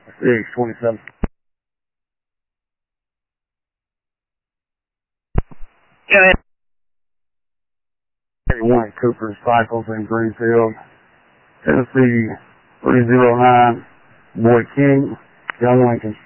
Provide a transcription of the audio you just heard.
627. Yeah. 1 Cooper Cycles in Greenfield, Tennessee 309, Boy King, Young Lincoln.